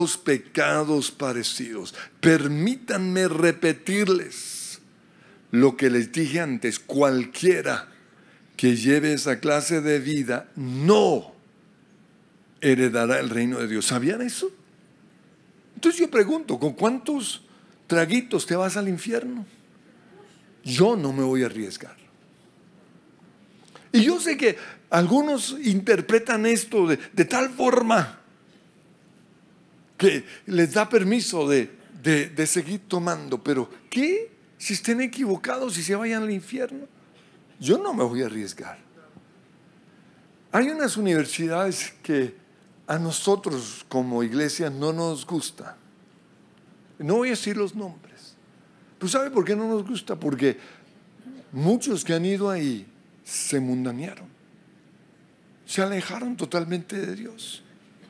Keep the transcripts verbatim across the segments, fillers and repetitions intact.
los pecados parecidos. Permítanme repetirles lo que les dije antes: cualquiera que lleve esa clase de vida no heredará el reino de Dios. ¿Sabían eso? Entonces yo pregunto, ¿con cuántos traguitos te vas al infierno? Yo no me voy a arriesgar. Y yo sé que algunos interpretan esto de, de tal forma que les da permiso de, de, de seguir tomando. Pero ¿qué si estén equivocados y se vayan al infierno? Yo no me voy a arriesgar. Hay unas universidades que a nosotros como iglesia no nos gusta. No voy a decir los nombres. ¿Pero sabe por qué no nos gusta? Porque muchos que han ido ahí se mundanearon. Se alejaron totalmente de Dios.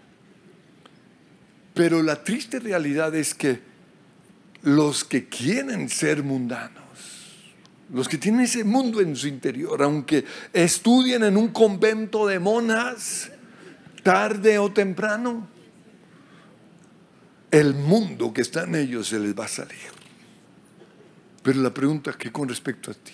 Pero la triste realidad es que los que quieren ser mundanos, los que tienen ese mundo en su interior, aunque estudien en un convento de monjas, tarde o temprano, el mundo que está en ellos se les va a salir. Pero la pregunta es que con respecto a ti,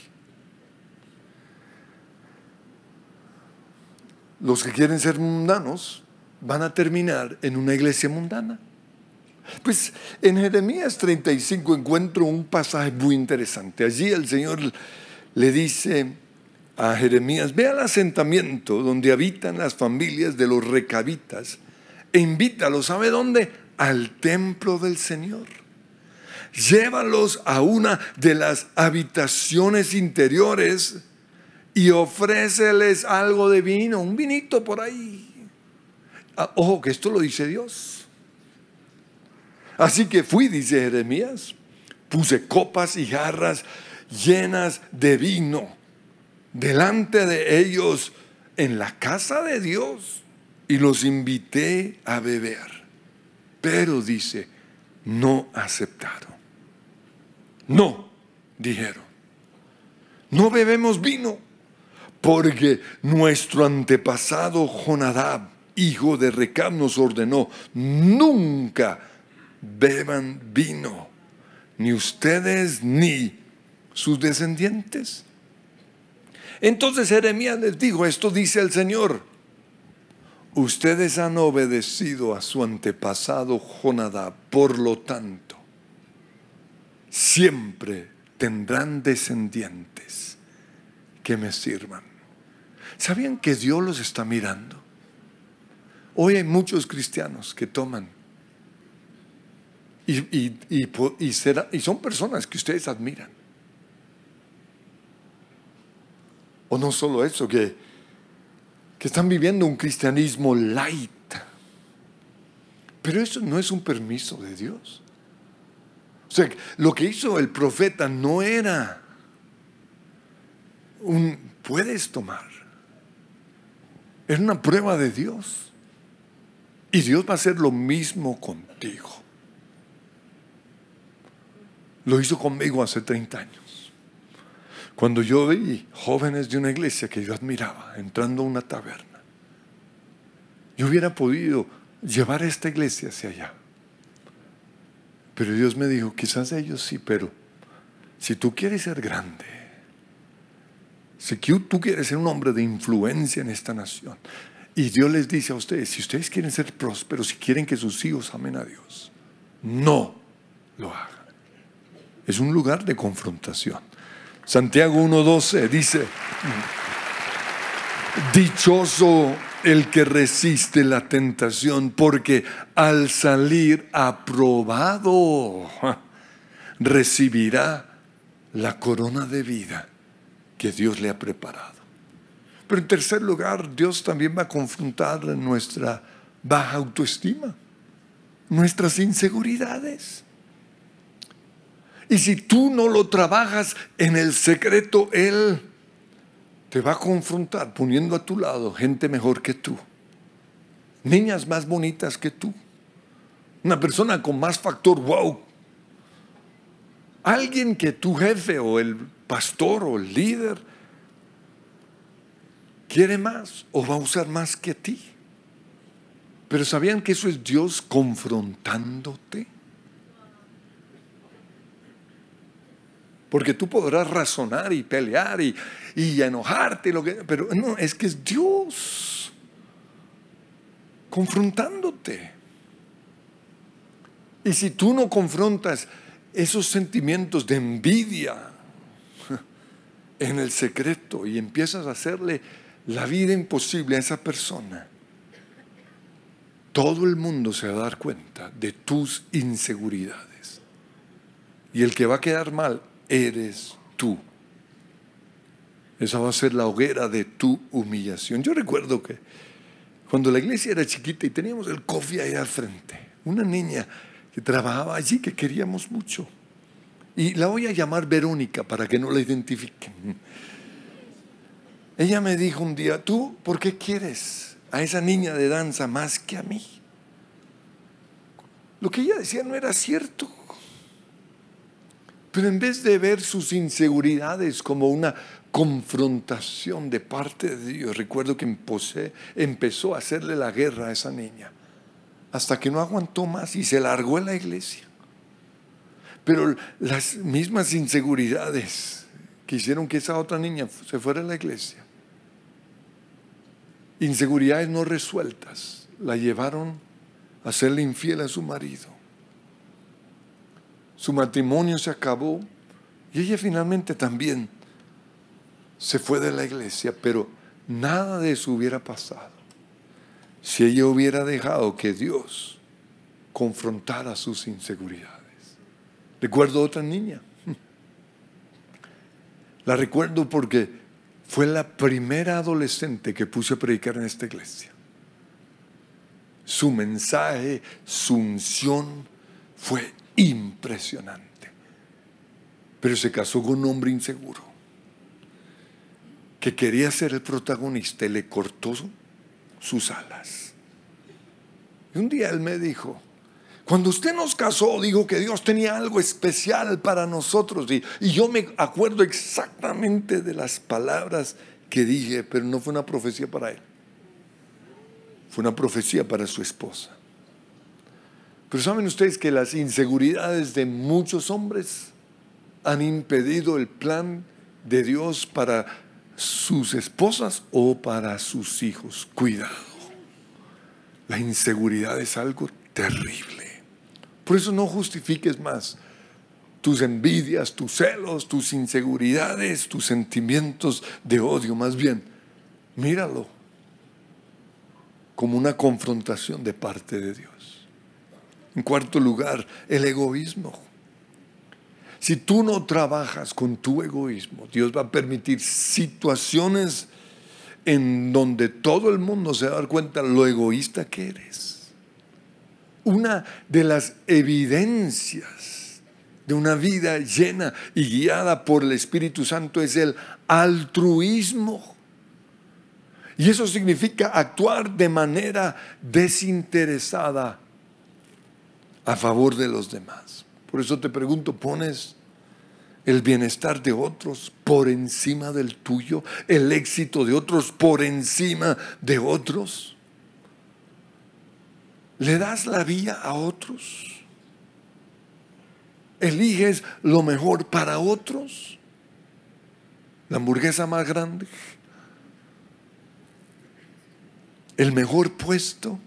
los que quieren ser mundanos van a terminar en una iglesia mundana. Pues en Jeremías treinta y cinco encuentro un pasaje muy interesante. Allí el Señor le dice a Jeremías: ve al asentamiento donde habitan las familias de los recabitas e invítalos, ¿sabe dónde? Al templo del Señor. Llévalos a una de las habitaciones interiores y ofréceles algo de vino, un vinito por ahí. Ah, ojo, que esto lo dice Dios. Así que fui, dice Jeremías, puse copas y jarras llenas de vino delante de ellos en la casa de Dios y los invité a beber. Pero dice, no aceptaron. No, dijeron, no bebemos vino, porque nuestro antepasado Jonadab, hijo de Recab, nos ordenó: nunca beban vino, ni ustedes ni sus descendientes. Entonces Jeremías les dijo: esto dice el Señor, ustedes han obedecido a su antepasado Jonadab, por lo tanto siempre tendrán descendientes que me sirvan. ¿Sabían que Dios los está mirando? Hoy hay muchos cristianos que toman y, y, y, y, será, y son personas que ustedes admiran. O no solo eso, que, que están viviendo un cristianismo light. Pero eso no es un permiso de Dios. O sea, lo que hizo el profeta no era un puedes tomar. Era una prueba de Dios. Y Dios va a hacer lo mismo contigo. Lo hizo conmigo hace treinta años. Cuando yo vi jóvenes de una iglesia que yo admiraba entrando a una taberna, yo hubiera podido llevar esta iglesia hacia allá. Pero Dios me dijo: quizás ellos sí, pero si tú quieres ser grande, si tú quieres ser un hombre de influencia en esta nación, y Dios les dice a ustedes: si ustedes quieren ser prósperos, si quieren que sus hijos amen a Dios, no lo hagan. Es un lugar de confrontación. Santiago uno doce dice: dichoso el que resiste la tentación, porque al salir aprobado recibirá la corona de vida que Dios le ha preparado. Pero en tercer lugar, Dios también va a confrontar nuestra baja autoestima, nuestras inseguridades. Y si tú no lo trabajas en el secreto, Él te va a confrontar poniendo a tu lado gente mejor que tú, niñas más bonitas que tú, una persona con más factor wow, alguien que tu jefe o el pastor o el líder quiere más o va a usar más que ti. Pero ¿sabían que eso es Dios confrontándote? Porque tú podrás razonar y pelear y, y enojarte, lo que, pero no, es que es Dios confrontándote. Y si tú no confrontas esos sentimientos de envidia en el secreto y empiezas a hacerle la vida imposible a esa persona, todo el mundo se va a dar cuenta de tus inseguridades. Y el que va a quedar mal eres tú. Esa va a ser la hoguera de tu humillación. Yo recuerdo que cuando la iglesia era chiquita y teníamos el coffee ahí al frente, una niña que trabajaba allí que queríamos mucho. Y la voy a llamar Verónica para que no la identifiquen. Ella me dijo un día, ¿tú por qué quieres a esa niña de danza más que a mí? Lo que ella decía no era cierto. Pero en vez de ver sus inseguridades como una confrontación de parte de Dios, recuerdo que empecé, empezó a hacerle la guerra a esa niña, hasta que no aguantó más y se largó de la iglesia. Pero las mismas inseguridades que hicieron que esa otra niña se fuera a la iglesia, inseguridades no resueltas, la llevaron a serle infiel a su marido. Su matrimonio se acabó y ella finalmente también se fue de la iglesia, pero nada de eso hubiera pasado si ella hubiera dejado que Dios confrontara sus inseguridades. Recuerdo otra niña. La recuerdo porque fue la primera adolescente que puse a predicar en esta iglesia. Su mensaje, su unción fue impresionante. Pero se casó con un hombre inseguro que quería ser el protagonista y le cortó sus alas. Y un día él me dijo, cuando usted nos casó, dijo que Dios tenía algo especial para nosotros. Y, y yo me acuerdo exactamente de las palabras que dije, pero no fue una profecía para él. Fue una profecía para su esposa. Pero ¿saben ustedes que las inseguridades de muchos hombres han impedido el plan de Dios para sus esposas o para sus hijos? Cuidado. La inseguridad es algo terrible. Por eso no justifiques más tus envidias, tus celos, tus inseguridades, tus sentimientos de odio. Más bien, míralo como una confrontación de parte de Dios. En cuarto lugar, el egoísmo. Si tú no trabajas con tu egoísmo, Dios va a permitir situaciones en donde todo el mundo se va a dar cuenta lo egoísta que eres. Una de las evidencias de una vida llena y guiada por el Espíritu Santo es el altruismo. Y eso significa actuar de manera desinteresada a favor de los demás. Por eso te pregunto, ¿pones el bienestar de otros por encima del tuyo? ¿El éxito de otros por encima de otros? ¿Le das la vía a otros? ¿Eliges lo mejor para otros? ¿La hamburguesa más grande? ¿El mejor puesto?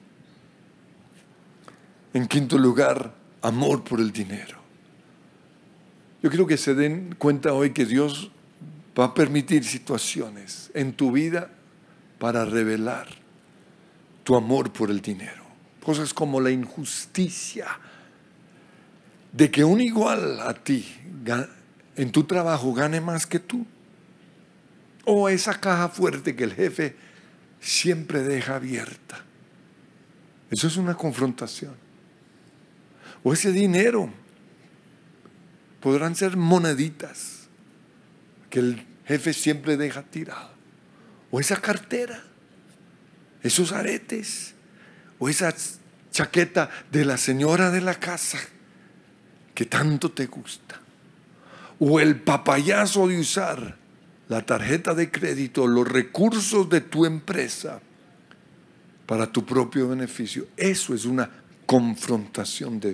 En quinto lugar, amor por el dinero. Yo quiero que se den cuenta hoy que Dios va a permitir situaciones en tu vida para revelar tu amor por el dinero. Cosas como la injusticia de que un igual a ti en tu trabajo gane más que tú. O esa caja fuerte que el jefe siempre deja abierta. Eso es una confrontación. O ese dinero, podrán ser moneditas que el jefe siempre deja tirado. O esa cartera, esos aretes, o esa chaqueta de la señora de la casa que tanto te gusta. O el papayazo de usar la tarjeta de crédito, los recursos de tu empresa para tu propio beneficio. Eso es una confrontación de